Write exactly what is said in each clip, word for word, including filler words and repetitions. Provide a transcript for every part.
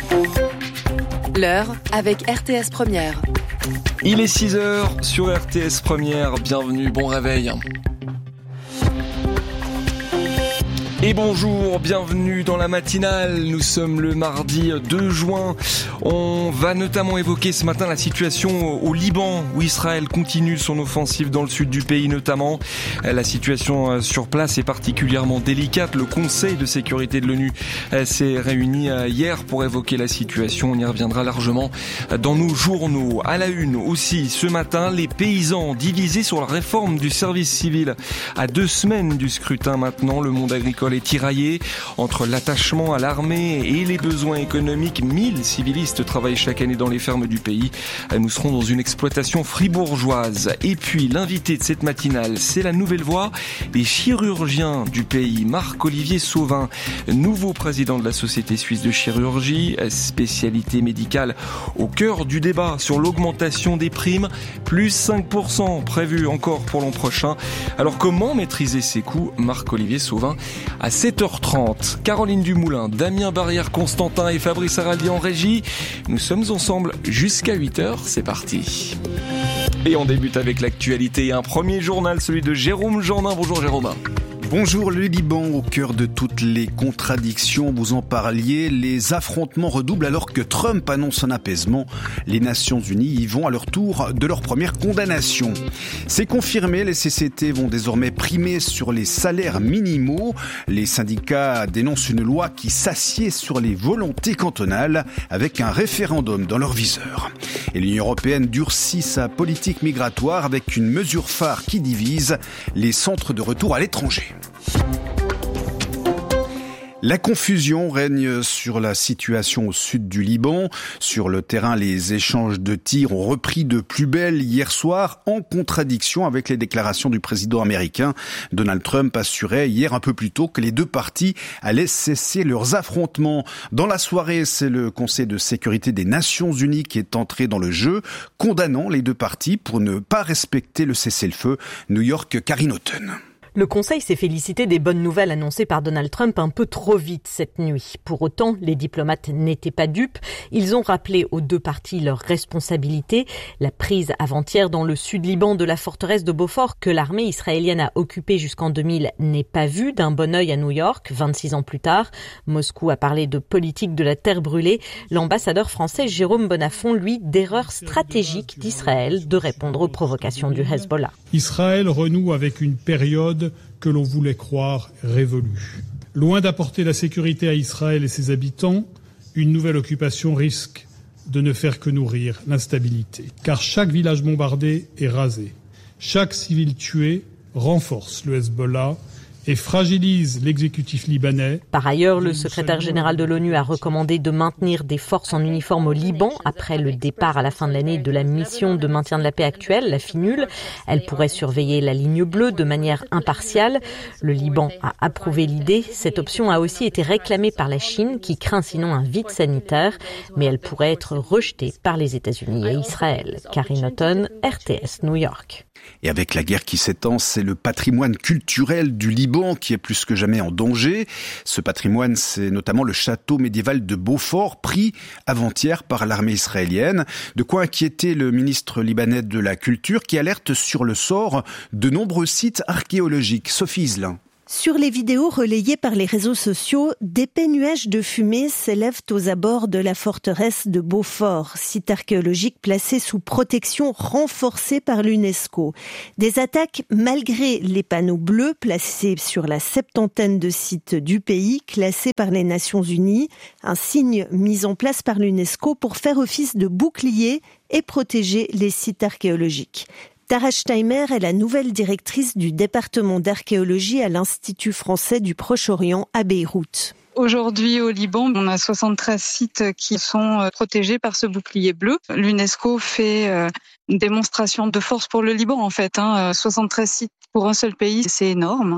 L'heure avec R T S Première. Il est six heures sur R T S Première. Bienvenue, bon réveil. Et bonjour, bienvenue dans la matinale. Nous sommes le mardi deux juin. On va notamment évoquer ce matin la situation au Liban, où Israël continue son offensive dans le sud du pays notamment. La situation sur place est particulièrement délicate. Le Conseil de sécurité de l'ONU s'est réuni hier pour évoquer la situation. On y reviendra largement dans nos journaux. À la une aussi, ce matin, les paysans divisés sur la réforme du service civil. À deux semaines du scrutin maintenant, le monde agricole est tiraillé entre l'attachement à l'armée et les besoins économiques. mille civilistes travaillent chaque année dans les fermes du pays. Nous serons dans une exploitation fribourgeoise. Et puis l'invité de cette matinale, c'est la nouvelle voix des chirurgiens du pays, Marc-Olivier Sauvin, nouveau président de la Société suisse de chirurgie, spécialité médicale au cœur du débat sur l'augmentation des primes, plus cinq pour cent prévu encore pour l'an prochain. Alors comment maîtriser ces coûts? Marc-Olivier Sauvin à sept heures trente. Caroline Dumoulin, Damien Barrière-Constantin et Fabrice Araldi en régie. Nous sommes ensemble jusqu'à huit heures. C'est parti. Et on débute avec l'actualité. Un premier journal, celui de Jérôme Gendin. Bonjour Jérôme. Bonjour, le Liban au cœur de toutes les contradictions, vous en parliez, les affrontements redoublent alors que Trump annonce un apaisement. Les Nations Unies y vont à leur tour de leur première condamnation. C'est confirmé, les C C T vont désormais primer sur les salaires minimaux. Les syndicats dénoncent une loi qui s'assied sur les volontés cantonales avec un référendum dans leur viseur. Et l'Union européenne durcit sa politique migratoire avec une mesure phare qui divise les centres de retour à l'étranger. La confusion règne sur la situation au sud du Liban. Sur le terrain, les échanges de tirs ont repris de plus belle hier soir, en contradiction avec les déclarations du président américain. Donald Trump assurait hier un peu plus tôt que les deux parties allaient cesser leurs affrontements. Dans la soirée, c'est le Conseil de sécurité des Nations Unies qui est entré dans le jeu, condamnant les deux parties pour ne pas respecter le cessez-le-feu. New York, Karine Houghton. Le Conseil s'est félicité des bonnes nouvelles annoncées par Donald Trump un peu trop vite cette nuit. Pour autant, les diplomates n'étaient pas dupes. Ils ont rappelé aux deux parties leurs responsabilités. La prise avant-hier dans le sud Liban de la forteresse de Beaufort que l'armée israélienne a occupée jusqu'en deux mille n'est pas vue d'un bon œil à New York, vingt-six ans plus tard. Moscou a parlé de politique de la terre brûlée. L'ambassadeur français Jérôme Bonnafont, lui, d'erreur stratégique d'Israël de répondre aux provocations du Hezbollah. Israël renoue avec une période que l'on voulait croire révolue. Loin d'apporter la sécurité à Israël et ses habitants, une nouvelle occupation risque de ne faire que nourrir l'instabilité. Car chaque village bombardé est rasé. Chaque civil tué renforce le Hezbollah et fragilise l'exécutif libanais. Par ailleurs, le secrétaire général de l'ONU a recommandé de maintenir des forces en uniforme au Liban après le départ à la fin de l'année de la mission de maintien de la paix actuelle, la FINUL. Elle pourrait surveiller la ligne bleue de manière impartiale. Le Liban a approuvé l'idée. Cette option a aussi été réclamée par la Chine, qui craint sinon un vide sanitaire, mais elle pourrait être rejetée par les États-Unis et Israël. Karine Houghton, R T S, New York. Et avec la guerre qui s'étend, c'est le patrimoine culturel du Liban qui est plus que jamais en danger. Ce patrimoine, c'est notamment le château médiéval de Beaufort, pris avant-hier par l'armée israélienne. De quoi inquiéter le ministre libanais de la Culture qui alerte sur le sort de nombreux sites archéologiques. Sophie Iselin. Sur les vidéos relayées par les réseaux sociaux, d'épais nuages de fumée s'élèvent aux abords de la forteresse de Beaufort, site archéologique placé sous protection renforcée par l'UNESCO. Des attaques malgré les panneaux bleus placés sur la septantaine de sites du pays, classés par les Nations Unies, un signe mis en place par l'UNESCO pour faire office de bouclier et protéger les sites archéologiques. Tara Steimer est la nouvelle directrice du département d'archéologie à l'Institut français du Proche-Orient à Beyrouth. Aujourd'hui, au Liban, on a soixante-treize sites qui sont protégés par ce bouclier bleu. L'UNESCO fait une démonstration de force pour le Liban, en fait. soixante-treize sites pour un seul pays, c'est énorme.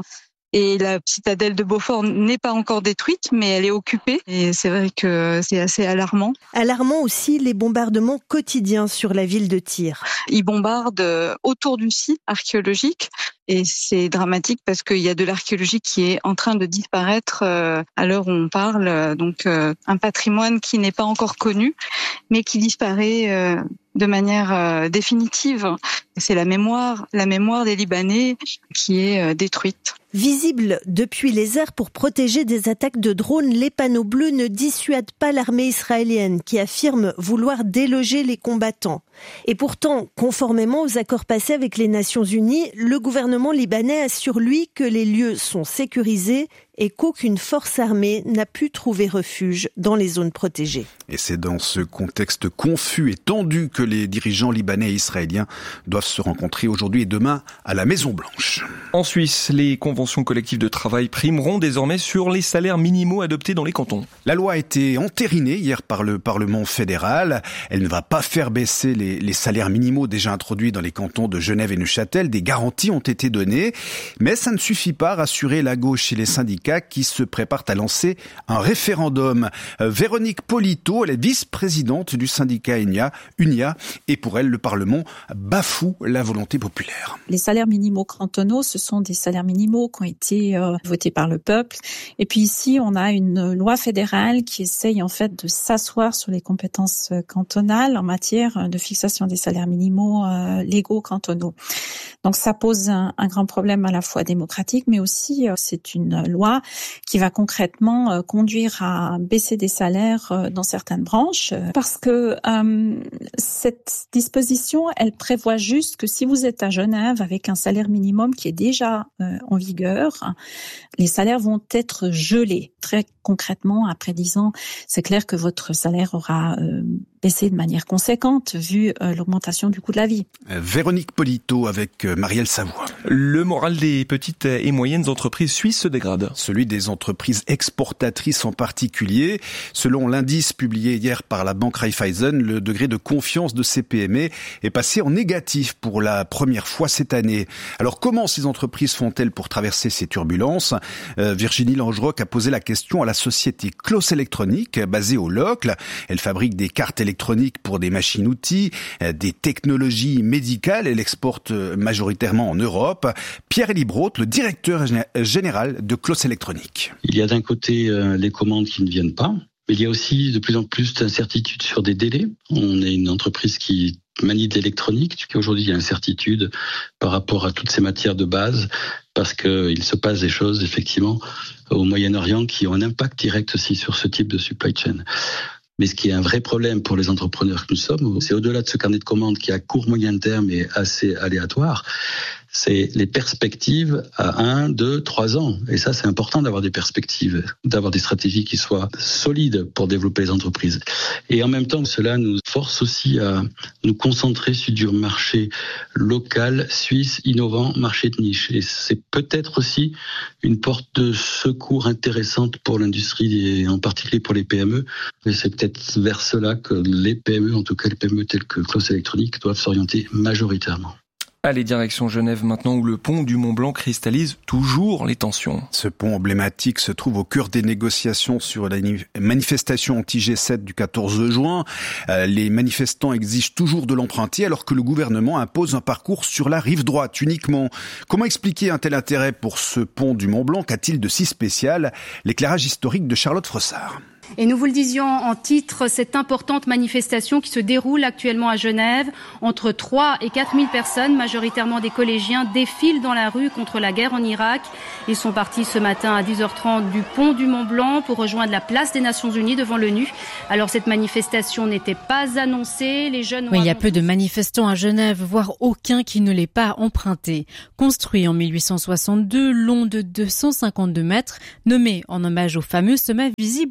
Et la citadelle de Beaufort n'est pas encore détruite, mais elle est occupée. Et c'est vrai que c'est assez alarmant. Alarmant aussi les bombardements quotidiens sur la ville de Tyr. Ils bombardent autour du site archéologique. Et c'est dramatique parce qu'il y a de l'archéologie qui est en train de disparaître à l'heure où on parle. Donc un patrimoine qui n'est pas encore connu, mais qui disparaît de manière définitive. C'est la mémoire, la mémoire des Libanais qui est détruite. Visibles depuis les airs pour protéger des attaques de drones, les panneaux bleus ne dissuadent pas l'armée israélienne qui affirme vouloir déloger les combattants. Et pourtant, conformément aux accords passés avec les Nations Unies, le gouvernement libanais assure lui que les lieux sont sécurisés et qu'aucune force armée n'a pu trouver refuge dans les zones protégées. Et c'est dans ce contexte confus et tendu que les dirigeants libanais et israéliens doivent se rencontrer aujourd'hui et demain à la Maison-Blanche. En Suisse, les conventions collectives de travail primeront désormais sur les salaires minimaux adoptés dans les cantons. La loi a été entérinée hier par le Parlement fédéral. Elle ne va pas faire baisser les, les salaires minimaux déjà introduits dans les cantons de Genève et Neuchâtel. Des garanties ont été données, mais ça ne suffit pas à rassurer la gauche et les syndicats qui se préparent à lancer un référendum. Euh, Véronique Polito, elle est vice-présidente du syndicat Unia, Unia, et pour elle, le Parlement bafoue la volonté populaire. Les salaires minimaux cantonaux, ce sont des salaires minimaux qui ont été euh, votés par le peuple. Et puis ici, on a une loi fédérale qui essaye en fait de s'asseoir sur les compétences cantonales en matière de fixation des salaires minimaux euh, légaux cantonaux. Donc ça pose un, un grand problème à la fois démocratique, mais aussi euh, c'est une loi qui va concrètement euh, conduire à baisser des salaires euh, dans certaines branches, euh, parce que euh, cette disposition, elle prévoit juste que si vous êtes à Genève avec un salaire minimum qui est déjà euh, en vigueur, les salaires vont être gelés. Très concrètement, après dix ans, c'est clair que votre salaire aura euh, baissé de manière conséquente vu euh, l'augmentation du coût de la vie. Véronique Polito avec Marielle Savoie. Le moral des petites et moyennes entreprises suisses se dégrade. Celui des entreprises exportatrices en particulier. Selon l'indice publié hier par la banque Raiffeisen, le degré de confiance de ces P M E est passé en négatif pour la première fois cette année. Alors comment ces entreprises font-elles pour traverser ces turbulences ? euh, Virginie Langerock a posé la question à la société Clos Électronique, basée au Locle. Elle fabrique des cartes électroniques pour des machines-outils, euh, des technologies médicales. Elle exporte majoritairement en Europe. Pierre Elibrot, le directeur général de Clos Électronique. Il y a d'un côté euh, les commandes qui ne viennent pas, mais il y a aussi de plus en plus d'incertitudes sur des délais. On est une entreprise qui manie de l'électronique. Aujourd'hui, il y a incertitude par rapport à toutes ces matières de base, parce qu'il se passe des choses, effectivement, au Moyen-Orient qui ont un impact direct aussi sur ce type de supply chain. Mais ce qui est un vrai problème pour les entrepreneurs que nous sommes, c'est au-delà de ce carnet de commandes qui, à court moyen terme, est assez aléatoire, c'est les perspectives à un, deux, trois ans. Et ça, c'est important d'avoir des perspectives, d'avoir des stratégies qui soient solides pour développer les entreprises. Et en même temps, cela nous force aussi à nous concentrer sur du marché local, suisse, innovant, marché de niche. Et c'est peut-être aussi une porte de secours intéressante pour l'industrie, et en particulier pour les P M E. Et c'est peut-être vers cela que les P M E, en tout cas les P M E tels que Clos Électronique, doivent s'orienter majoritairement. Allez, direction Genève maintenant, où le pont du Mont-Blanc cristallise toujours les tensions. Ce pont emblématique se trouve au cœur des négociations sur la manifestation anti-G sept du quatorze juin. Euh, les manifestants exigent toujours de l'emprunter alors que le gouvernement impose un parcours sur la rive droite uniquement. Comment expliquer un tel intérêt pour ce pont du Mont-Blanc? Qu'a-t-il de si spécial? L'éclairage historique de Charlotte Frossard. Et nous vous le disions en titre, cette importante manifestation qui se déroule actuellement à Genève, entre trois et quatre mille personnes, majoritairement des collégiens, défilent dans la rue contre la guerre en Irak. Ils sont partis ce matin à dix heures trente du pont du Mont-Blanc pour rejoindre la place des Nations Unies devant l'ONU. Alors cette manifestation n'était pas annoncée. Les jeunes. Oui, il y a peu de manifestants à Genève, voire aucun qui ne l'ait pas emprunté. Construit en mille huit cent soixante-deux, long de deux cent cinquante-deux mètres, nommé en hommage au fameux sommet visible depuis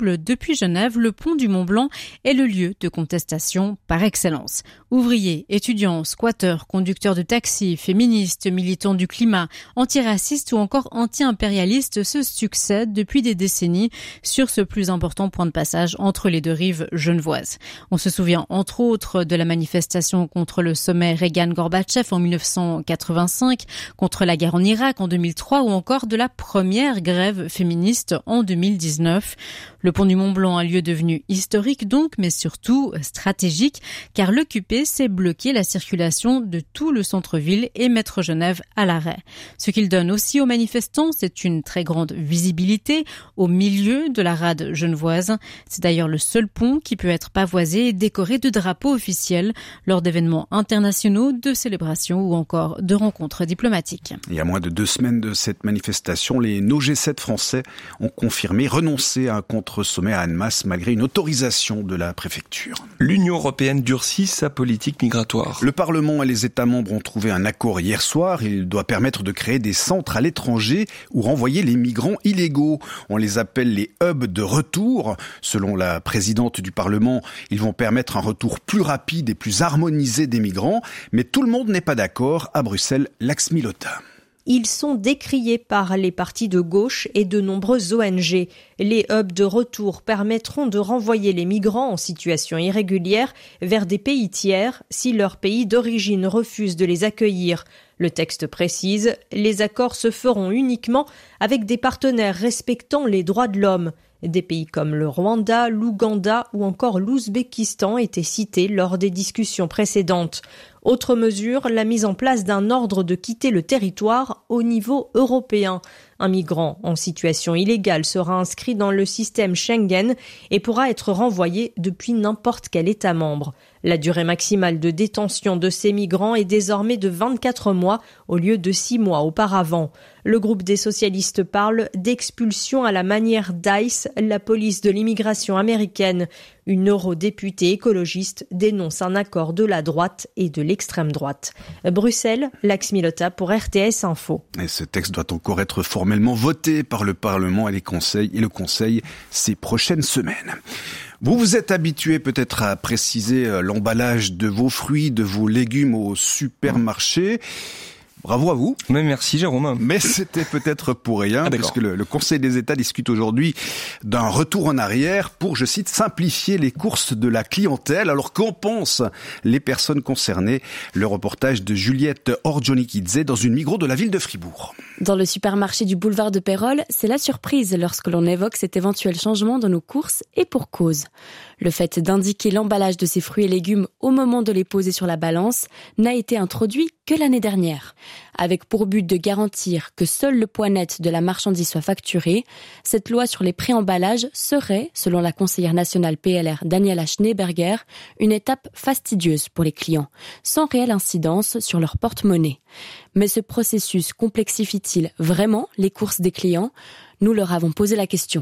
depuis Genève, le pont du Mont-Blanc est le lieu de contestation par excellence. Ouvriers, étudiants, squatteurs, conducteurs de taxi, féministes, militants du climat, antiracistes ou encore anti-impérialistes se succèdent depuis des décennies sur ce plus important point de passage entre les deux rives genevoises. On se souvient entre autres de la manifestation contre le sommet Reagan-Gorbatchev en dix-neuf cent quatre-vingt-cinq, contre la guerre en Irak en deux mille trois ou encore de la première grève féministe en deux mille dix-neuf. Le pont du Mont-Blanc, un lieu devenu historique donc, mais surtout stratégique, car l'occuper, c'est bloquer la circulation de tout le centre-ville et mettre Genève à l'arrêt. Ce qu'il donne aussi aux manifestants, c'est une très grande visibilité au milieu de la rade genevoise. C'est d'ailleurs le seul pont qui peut être pavoisé et décoré de drapeaux officiels lors d'événements internationaux, de célébrations ou encore de rencontres diplomatiques. Et à moins de deux semaines de cette manifestation, les No G sept français ont confirmé renoncer à un contre-sommet à Annemasse malgré une autorisation de la préfecture. L'Union européenne durcit sa politique migratoire. Le Parlement et les États membres ont trouvé un accord hier soir. Il doit permettre de créer des centres à l'étranger où renvoyer les migrants illégaux. On les appelle les hubs de retour. Selon la présidente du Parlement, ils vont permettre un retour plus rapide et plus harmonisé des migrants. Mais tout le monde n'est pas d'accord. À Bruxelles, Laxmi Lotta. Ils sont décriés par les partis de gauche et de nombreuses O N G. Les hubs de retour permettront de renvoyer les migrants en situation irrégulière vers des pays tiers si leur pays d'origine refuse de les accueillir. Le texte précise, les accords se feront uniquement avec des partenaires respectant les droits de l'homme. Des pays comme le Rwanda, l'Ouganda ou encore l'Ouzbékistan étaient cités lors des discussions précédentes. Autre mesure, la mise en place d'un ordre de quitter le territoire au niveau européen. Un migrant en situation illégale sera inscrit dans le système Schengen et pourra être renvoyé depuis n'importe quel État membre. La durée maximale de détention de ces migrants est désormais de vingt-quatre mois au lieu de six mois auparavant. Le groupe des socialistes parle d'expulsion à la manière d'ICE, la police de l'immigration américaine. Une eurodéputée écologiste dénonce un accord de la droite et de l'extrême droite. Bruxelles, Laxmi Lotta pour R T S Info. Et ce texte doit encore être formellement voté par le Parlement et les conseils et le Conseil ces prochaines semaines. Vous vous êtes habitué peut-être à préciser l'emballage de vos fruits, de vos légumes au supermarché. Bravo à vous. Mais merci Jérôme. Mais c'était peut-être pour rien, ah, puisque le, le Conseil des États discute aujourd'hui d'un retour en arrière pour, je cite, simplifier les courses de la clientèle. Alors qu'en pensent les personnes concernées? Le reportage de Juliette Orjonikidze dans une Migros de la ville de Fribourg. Dans le supermarché du boulevard de Pérol, c'est la surprise lorsque l'on évoque cet éventuel changement dans nos courses et pour cause. Le fait d'indiquer l'emballage de ces fruits et légumes au moment de les poser sur la balance n'a été introduit que l'année dernière. Avec pour but de garantir que seul le poids net de la marchandise soit facturé, cette loi sur les pré-emballages serait, selon la conseillère nationale P L R Daniela Schneeberger, une étape fastidieuse pour les clients, sans réelle incidence sur leur porte-monnaie. Mais ce processus complexifie-t-il vraiment les courses des clients? Nous leur avons posé la question.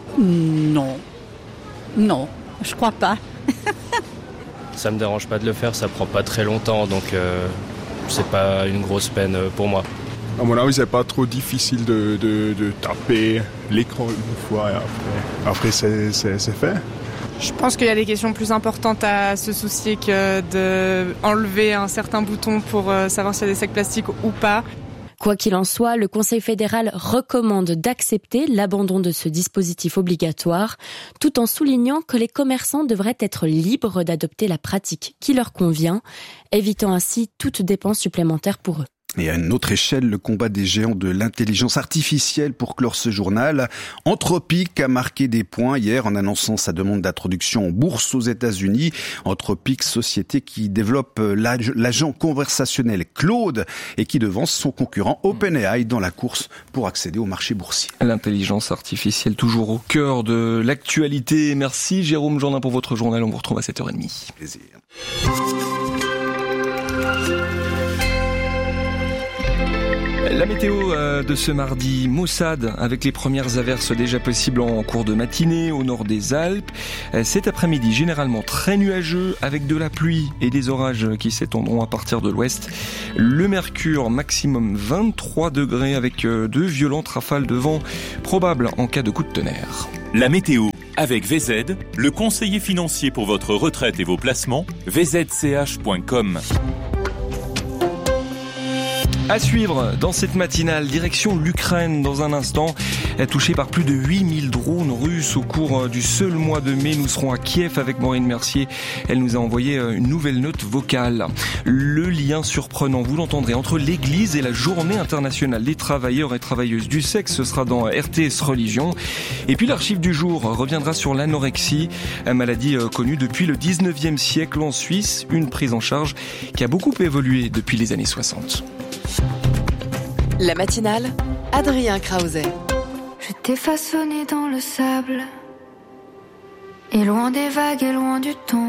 Non. Non, je crois pas. Ça me dérange pas de le faire, ça prend pas très longtemps, donc euh, c'est pas une grosse peine pour moi. À mon avis, c'est pas trop difficile de, de, de taper l'écran une fois et après, après c'est, c'est, c'est fait. Je pense qu'il y a des questions plus importantes à se soucier que d'enlever un certain bouton pour savoir s'il y a des sacs plastiques ou pas. Quoi qu'il en soit, le Conseil fédéral recommande d'accepter l'abandon de ce dispositif obligatoire, tout en soulignant que les commerçants devraient être libres d'adopter la pratique qui leur convient, évitant ainsi toute dépense supplémentaire pour eux. Et à une autre échelle, le combat des géants de l'intelligence artificielle pour clore ce journal. Anthropic a marqué des points hier en annonçant sa demande d'introduction en bourse aux États-Unis. Anthropic, société qui développe l'agent conversationnel Claude et qui devance son concurrent OpenAI dans la course pour accéder au marché boursier. L'intelligence artificielle toujours au cœur de l'actualité. Merci Jérôme Jourdain pour votre journal. On vous retrouve à sept heures trente. Plaisir. La météo de ce mardi, maussade avec les premières averses déjà possibles en cours de matinée au nord des Alpes. Cet après-midi, généralement très nuageux avec de la pluie et des orages qui s'étendront à partir de l'ouest. Le mercure maximum vingt-trois degrés avec de violentes rafales de vent probables en cas de coup de tonnerre. La météo. Avec V Z, le conseiller financier pour votre retraite et vos placements, v z c h point com. À suivre dans cette matinale, direction l'Ukraine dans un instant. Touchée par plus de huit mille drones russes au cours du seul mois de mai, nous serons à Kiev avec Maureen Mercier. Elle nous a envoyé une nouvelle note vocale. Le lien surprenant, vous l'entendrez, entre l'Église et la Journée internationale des travailleurs et travailleuses du sexe, ce sera dans R T S Religion. Et puis l'archive du jour reviendra sur l'anorexie, une maladie connue depuis le dix-neuvième siècle en Suisse, une prise en charge qui a beaucoup évolué depuis les années soixante. La matinale, Adrien Krause. Je t'ai façonné dans le sable, et loin des vagues et loin du temps.